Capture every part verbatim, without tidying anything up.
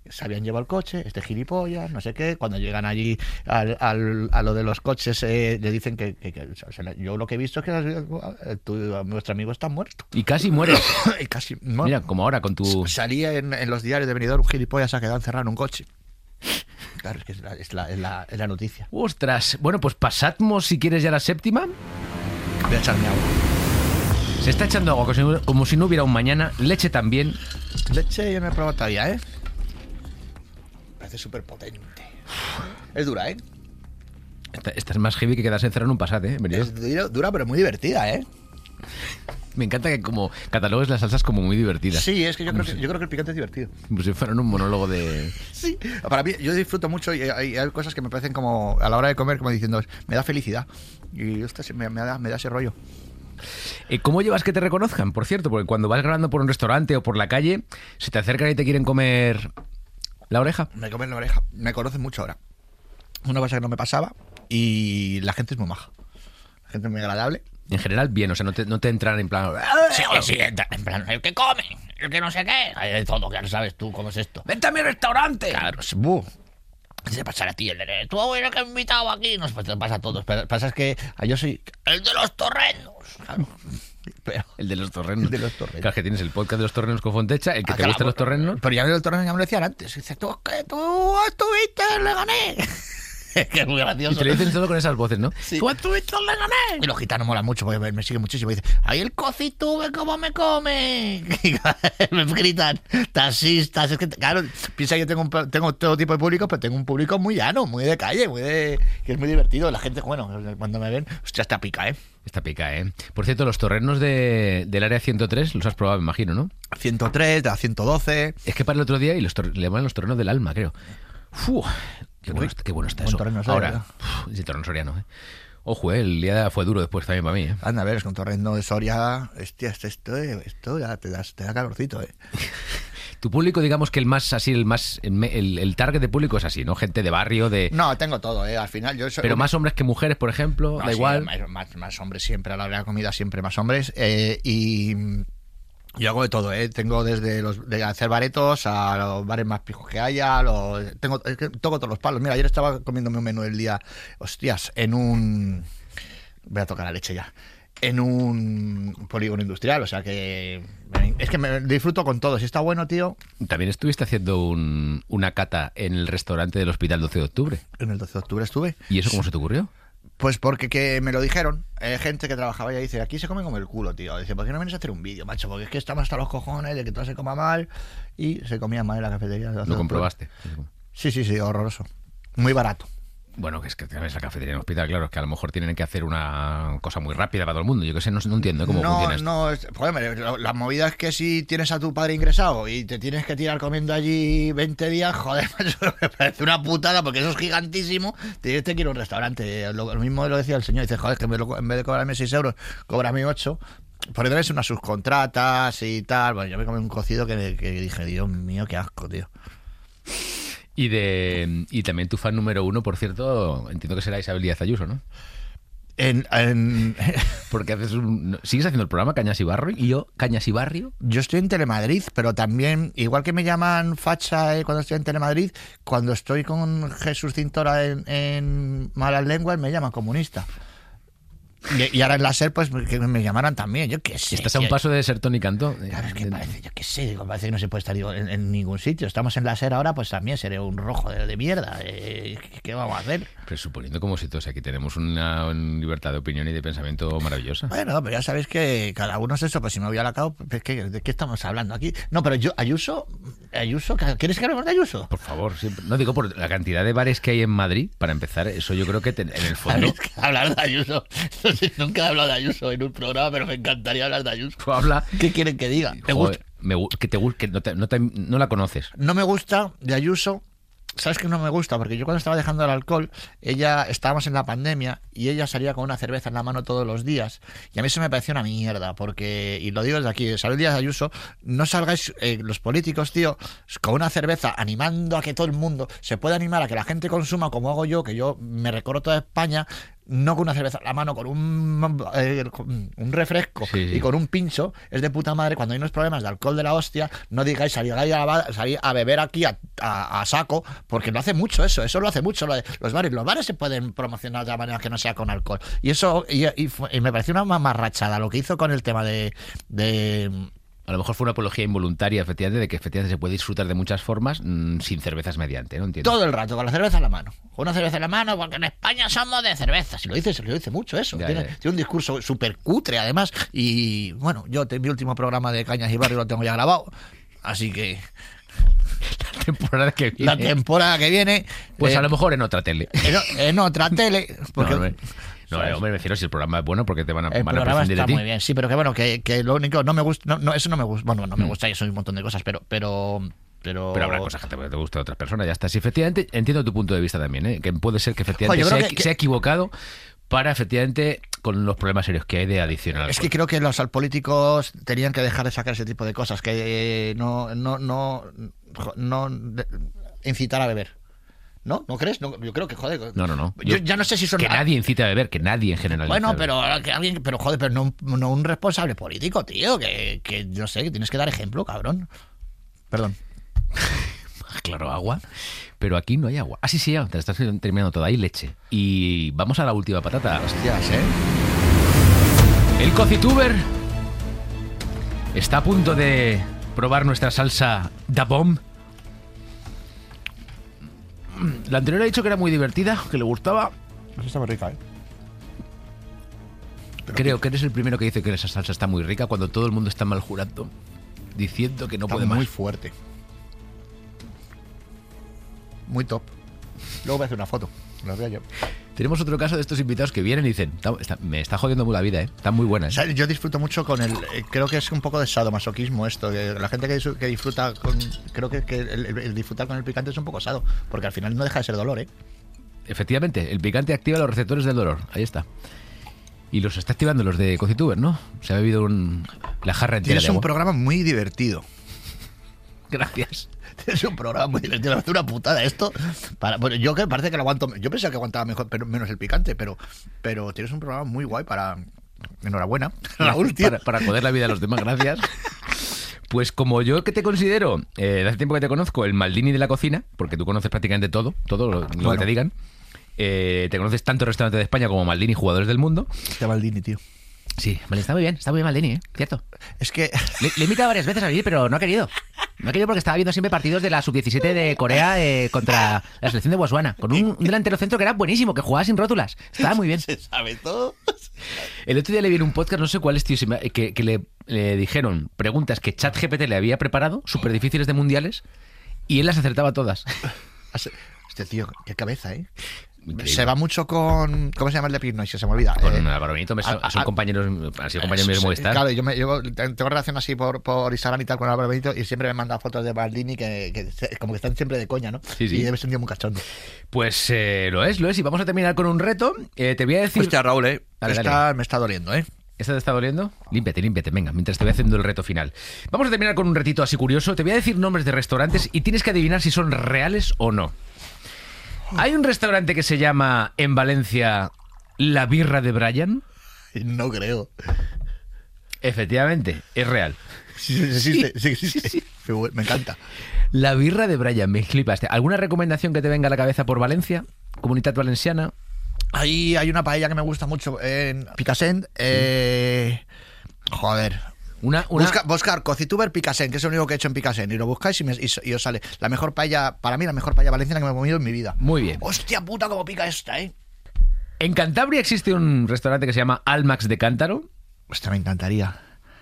se habían llevado el coche, este gilipollas, no sé qué. Cuando llegan allí al, al, a lo de los coches, eh, le dicen que, que, que o sea, yo lo que he visto es que eh, tu, nuestro amigo está muerto. Y casi mueres. y casi, bueno, Mira, como ahora con tu... Salía en, en los diarios de Benidorm, un gilipollas se ha quedado encerrado en un coche. Claro, es que es la, es la, es la, es la noticia. Ostras. Bueno, pues pasamos, si quieres, ya la séptima. Voy a echarme agua. Se está echando agua como si, como si no hubiera un mañana. Leche también. Leche yo no he probado todavía, ¿eh? Parece súper potente. Es dura, ¿eh? Esta, esta es más heavy que quedarse encerrado en un Passat, ¿eh? Es dura, dura, pero muy divertida, ¿eh? Me encanta que como catalogues las salsas como muy divertidas. Sí, es que yo, creo que si, yo creo que el picante es divertido. Como si fueran un monólogo de... Sí, para mí, yo disfruto mucho y hay, hay cosas que me parecen como, a la hora de comer, como diciendo, me da felicidad. Y esto me, me, da, me da ese rollo. Eh, ¿Cómo llevas que te reconozcan, por cierto? Porque cuando vas grabando por un restaurante o por la calle, se te acercan y te quieren comer la oreja. Me comen la oreja. Me conocen mucho ahora. Una cosa que no me pasaba y la gente es muy maja. La gente es muy agradable. En general, bien, o sea, no te, no te entran en plan... Sí, sí, entra, en plan, el que come, el que no sé qué. Hay de todo, que no sabes tú cómo es esto. ¡Vente a mi restaurante! Claro, es buh. Se pasará a ti el de tú, el que he invitado aquí. Nos pues, pasa a todos. Pero pasa es que yo soy el de los torrenos. Claro. Pero, el de los torrenos. El de los torrenos. Claro, que tienes el podcast de los torrenos con Fontecha, el que ah, te claro, gustan los torrenos. Pero ya me los torrenos ya me lo decían antes. Dice, tú, que tú estuviste, le gané. Que es muy gracioso. Y te lo dicen todo con esas voces, ¿no? Sí. ¡Tú estuviste, le gané! Y los gitanos molan mucho porque me, me siguen muchísimo. Y dicen, ¡ay, el cocito, ve cómo me come! Y me gritan, taxistas. Es que, claro, piensa que yo tengo, un, tengo todo tipo de público, pero tengo un público muy llano, muy de calle, muy de que es muy divertido. La gente, bueno, cuando me ven, hostia, está pica, ¿eh? Está pica, ¿eh? Por cierto, los torrenos de, del área ciento tres los has probado, me imagino, ¿no? ciento tres, de la ciento doce. Es que para el otro día y los tor- le llaman los torrenos del alma, creo. ¡Fu! Qué bueno, qué bueno está eso. Ahora, uf, sí, torreno soriano, ¿eh? Ojo, ¿eh? El día fue duro después también para mí, ¿eh? Anda, a ver, es con torreno de Soria. Hostia, esto, esto, esto ya te da, te da calorcito, ¿eh? Tu público, digamos que el más así, el más el, el target de público es así, ¿no? Gente de barrio, de... No, tengo todo, ¿eh? Al final yo soy... Pero más hombres que mujeres, por ejemplo, no, da sí, igual. Más, más, más hombres siempre, a la hora de la comida siempre más hombres. Eh, y... Yo hago de todo, ¿eh? Tengo desde los de hacer baretos a los bares más pijos que haya, los, tengo, es que toco todos los palos. Mira, ayer estaba comiéndome un menú del día, hostias, en un... Voy a tocar la leche ya. En un polígono industrial, o sea que... Es que me disfruto con todo. Si está bueno, tío... También estuviste haciendo un, una cata en el restaurante del Hospital doce de octubre. En el doce de octubre estuve. ¿Y eso cómo se te ocurrió? Pues porque que me lo dijeron, eh, gente que trabajaba y dice, aquí se come como el culo, tío. Dice, ¿por qué no vienes a hacer un vídeo, macho? Porque es que estamos hasta los cojones de que todo se coma mal. Y se comía mal en la cafetería. ¿Lo comprobaste? Sí, sí, sí, horroroso. Muy barato. Bueno, que es que tienes la cafetería en el hospital, claro, es que a lo mejor tienen que hacer una cosa muy rápida para todo el mundo. Yo que sé, no, no entiendo cómo no, funciona esto. No, es, joder, la, la movida es que si tienes a tu padre ingresado y te tienes que tirar comiendo allí veinte días, joder, eso me parece una putada porque eso es gigantísimo. Te, te quiero un restaurante. Lo, lo mismo lo decía el señor, dice, joder, que me lo, en vez de cobrarme seis euros, cóbrame ocho. Porque tenés unas subcontratas y tal. Bueno, yo me comí un cocido que, que dije, Dios mío, qué asco, tío. Y de y también tu fan número uno, por cierto, entiendo que será Isabel Díaz Ayuso, ¿no? En, en... Porque haces un... ¿Sigues haciendo el programa Cañas y Barrio? ¿Y yo, Cañas y Barrio? Yo estoy en Telemadrid, pero también, igual que me llaman facha eh, cuando estoy en Telemadrid, cuando estoy con Jesús Cintora en, en Malas Lenguas, me llaman comunista. Y, y ahora en la SER, pues que me llamaran también, yo qué sé. Estás a un paso de ser Tony Cantó. Claro, es que parece, yo qué sé, digo, parece que no se puede estar digo, en, en ningún sitio. Estamos en la SER ahora, pues también seré un rojo de, de mierda. Eh, ¿Qué vamos a hacer? Presuponiendo como si todos aquí tenemos una, una libertad de opinión y de pensamiento maravillosa. Bueno, pero ya sabéis que cada uno es eso, pues si me voy a la cao, pues, ¿qué, ¿de qué estamos hablando aquí? No, pero yo, Ayuso, Ayuso, ¿quieres que hablemos de Ayuso? Por favor, siempre. No digo por la cantidad de bares que hay en Madrid, para empezar, eso yo creo que te, en el fondo... ¿Sabes que hablar de Ayuso? No sé, nunca he hablado de Ayuso en un programa, pero me encantaría hablar de Ayuso. Tú habla... ¿Qué quieren que diga? ¿Te Joder, gusta? me, que te gusta, que no, te, no, te, no la conoces. No me gusta de Ayuso. ¿Sabes que no me gusta? Porque yo cuando estaba dejando el alcohol, ella, estábamos en la pandemia y ella salía con una cerveza en la mano todos los días y a mí eso me pareció una mierda porque, y lo digo desde aquí, Isabel Díaz Ayuso, no salgáis eh, los políticos, tío, con una cerveza animando a que todo el mundo se pueda animar a que la gente consuma como hago yo, que yo me recorro toda España no con una cerveza en la mano, con un, eh, con un refresco sí, sí. y con un pincho, es de puta madre. Cuando hay unos problemas de alcohol de la hostia, no digáis salir a, salir a beber aquí a, a, a saco, porque no hace mucho eso, eso lo hace mucho lo de, los bares. Los bares se pueden promocionar de la manera que no sea con alcohol. Y eso, y, y, y me pareció una mamarrachada lo que hizo con el tema de... de A lo mejor fue una apología involuntaria, efectivamente, de que efectivamente se puede disfrutar de muchas formas mmm, sin cervezas mediante, ¿no? Entiendo. Todo el rato, con la cerveza en la mano. Con una cerveza en la mano, porque en España somos de cerveza. Si lo dice, se lo dice mucho eso. Ya, tiene, ya. tiene un discurso súper cutre, además. Y bueno, yo te, mi último programa de Cañas y Barrio lo tengo ya grabado. Así que... La temporada que viene. La temporada que viene... Pues eh, a lo mejor en otra tele. En, en otra tele. Porque, no, no, No, eh, hombre, me refiero si el programa es bueno porque te van a, el van a programa prescindir está de ti. muy bien, sí, pero que bueno, que, que lo único, no me gusta, no, no, eso no me gusta, bueno, no me gusta y eso es un montón de cosas, pero, pero, pero... Pero habrá cosas que te, te gustan de otras personas, ya está. Sí, efectivamente, entiendo tu punto de vista también, ¿eh? Que puede ser que efectivamente Oye, se, que, se ha equivocado para efectivamente con los problemas serios que hay de adicción al alcohol. Es que creo que los políticos tenían que dejar de sacar ese tipo de cosas, que no, no, no, no, no incitar a beber. ¿No? ¿No crees? No, yo creo que, joder... No, no, no. Yo, yo ya no sé si son... Que nadie incite a beber, que nadie en general. Bueno, pero que alguien... Pero, joder, pero no, no un responsable político, tío, que, que no sé, que tienes que dar ejemplo, cabrón. Perdón. Claro, agua. Pero aquí no hay agua. Ah, sí, sí, ya. Te estás terminando toda. Hay leche. Y vamos a la última patata. Hostias, ¿eh? El Cocituber está a punto de probar nuestra salsa Da Bomb. La anterior ha dicho que era muy divertida, que le gustaba. Está muy rica, ¿eh? Pero Creo que eres el primero que dice que esa salsa está muy rica cuando todo el mundo está mal jurando, diciendo que no está puede más. Muy fuerte. Muy top. Luego voy a hacer una foto. La veo yo. Tenemos otro caso de estos invitados que vienen y dicen, está, está, me está jodiendo muy la vida, ¿eh? Está muy buena, ¿eh? O sea, yo disfruto mucho con el... Eh, creo que es un poco de sadomasoquismo esto. Que la gente que, que disfruta con... Creo que, que el, el, el disfrutar con el picante es un poco sado. Porque al final no deja de ser dolor, ¿eh? Efectivamente, el picante activa los receptores del dolor. Ahí está. Y los está activando los de Cocituber, ¿no? Se ha bebido un, la jarra entera de agua. Tienes un programa muy divertido. Gracias. Es un programa muy divertido, me hace una putada esto. Para, bueno, yo que parece que lo aguanto. Yo pensaba que aguantaba mejor, pero menos el picante, pero, pero tienes un programa muy guay para. Enhorabuena, Raúl, tío. Para, para joder la vida de los demás, gracias. Pues como yo que te considero, eh, hace tiempo que te conozco, el Maldini de la cocina, porque tú conoces prácticamente todo, todo lo, lo bueno. que te digan. Eh, te conoces tanto restaurantes de España como Maldini, jugadores del mundo. Este Maldini, tío. Sí, vale, está muy bien, está muy bien Maldini, ¿eh? Cierto. Es que... Le, le he invitado varias veces a venir, pero no ha querido. No ha querido porque estaba viendo siempre partidos de la sub diecisiete de Corea eh, contra la selección de Botswana, con un, un delantero centro que era buenísimo, que jugaba sin rótulas. Estaba muy bien. Se sabe todo. El otro día le vi en un podcast, no sé cuál es, tío, que, que le, le dijeron preguntas que ChatGPT le había preparado, súper difíciles de mundiales, y él las acertaba todas. Este tío, qué cabeza, ¿eh? Increíble. Se va mucho con... ¿Cómo se llama el de Pinoy? Se me olvida. Con eh, Álvaro Benito, son a, a, compañeros, han sido compañeros míos de Movistar. Claro, yo, me, yo tengo relación así por, por Instagram y tal con Álvaro Benito y siempre me manda fotos de Maldini que, que como que están siempre de coña, ¿no? Sí, sí. Y debe ser un tío muy cachondo. Pues eh, lo es, lo es. Y vamos a terminar con un reto. Eh, te voy a decir... Hostia, Raúl, eh. Dale, Esta dale. me está doliendo, ¿eh? ¿Esta te está doliendo? Límpiate, límpiate, venga, mientras te voy haciendo el reto final. Vamos a terminar con un retito así curioso. Te voy a decir nombres de restaurantes y tienes que adivinar si son reales o no. ¿Hay un restaurante que se llama en Valencia La Birra de Brian? No creo. Efectivamente, es real. Sí, sí, existe, sí, existe. Sí, sí. Me encanta. La Birra de Brian, me flipaste. ¿Alguna recomendación que te venga a la cabeza por Valencia? Comunitat Valenciana. Ahí hay una paella que me gusta mucho en Picassent. Eh... Joder. Una, una... Busca, buscar Cocituber Picassent, que es lo único que he hecho en Picassent, y lo buscáis y, me, y, y os sale la mejor paella, para mí la mejor paella valenciana que me he comido en mi vida. Muy bien. Hostia puta, cómo pica esta, ¿eh? En Cantabria existe un restaurante que se llama Almax de Cántaro. Hostia, me encantaría.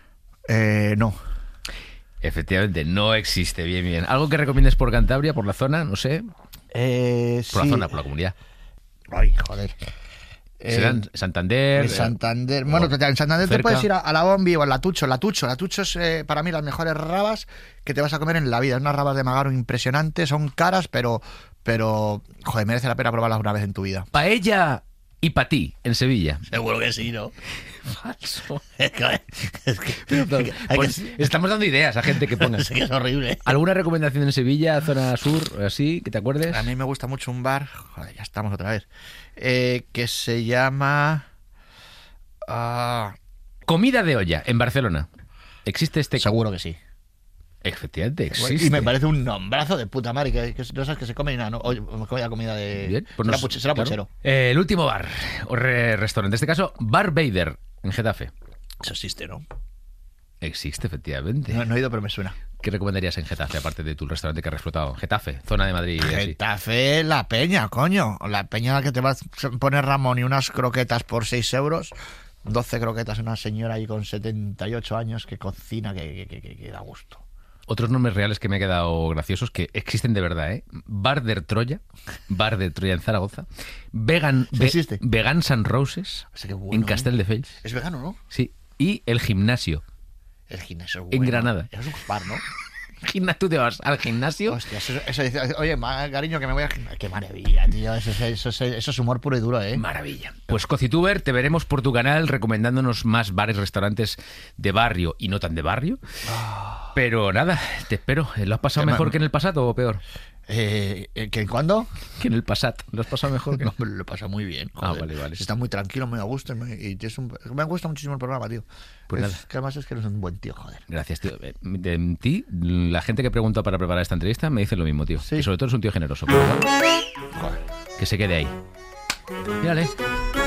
Eh, no. Efectivamente, no existe. Bien, bien. ¿Algo que recomiendes por Cantabria, por la zona? No sé. Eh, por sí. la zona, por la comunidad. Ay, joder. ¿Serán eh, Santander? Santander. Bueno, en Santander cerca. Te puedes ir a, a la Bombi o a la Tucho. La Tucho, la Tucho es eh, para mí las mejores rabas que te vas a comer en la vida. Unas rabas de magaro impresionantes, son caras, pero, pero joder, merece la pena probarlas una vez en tu vida. Paella y Patí, en Sevilla. Seguro que sí, ¿no? Falso. Es que, es que- Pero, pero, hay pues, que- estamos dando ideas a gente que ponga. es que es horrible. ¿Alguna recomendación en Sevilla, zona sur, así, que te acuerdes? A mí me gusta mucho un bar, joder, ya estamos otra vez, eh, que se llama... ah, Comida de olla, en Barcelona. ¿Existe este? seguro que sí. Efectivamente, existe. Y me parece un nombrazo de puta madre, que, que no sabes que se come ni nada, ¿no? Oye, comida, comida de... Bien, pues será nos- puche- será claro. puchero. Eh, el último bar, o re- restaurante, en este caso, Bar Vader, en Getafe. Eso existe, ¿no? Existe, efectivamente. No, no he ido, pero me suena. ¿Qué recomendarías en Getafe, aparte de tu restaurante que has explotado? Getafe, zona de Madrid. y así. Getafe, la peña, coño. La peña en la que te vas a poner Ramón y unas croquetas por seis euros. doce croquetas, una señora ahí con setenta y ocho años que cocina, que, que, que, que da gusto. Otros nombres reales que me han quedado graciosos, que existen de verdad, ¿eh? Bar de Troya, Bar de Troya en Zaragoza, Vegan, Sí Ve- existe. Vegan San Roses, O sea, qué bueno, en ¿eh? Castelldefels, Es vegano, ¿no? sí, y el gimnasio. El gimnasio es En bueno. Granada. Eso es un bar, ¿no? Gimna- ¿Tú te vas al gimnasio? Hostia, eso, eso dice, oye, ma, cariño, que me voy a... Qué maravilla, tío. Eso, eso, eso, eso, eso es humor puro y duro, ¿eh? Maravilla. Pues Cocituber, te veremos por tu canal recomendándonos más bares, restaurantes de barrio y no tan de barrio. Pero nada, te espero. ¿Lo has pasado Que mejor me- que en el pasado o peor? Eh, eh, ¿que cuándo? Que en el pasado. ¿Lo has pasado mejor que en No, me lo pasa muy bien. Ah, joder. vale, vale. Está muy tranquilo, muy a gusto. Y, me, y es un- me gusta muchísimo el programa, tío. Pues es, nada. que además es que eres un buen tío, joder. Gracias, tío. Eh, De ti, la gente que preguntó para preparar esta entrevista me dice lo mismo, tío. Sí. Y sobre todo es un tío generoso. Pero, Joder. que se quede ahí. Mírale.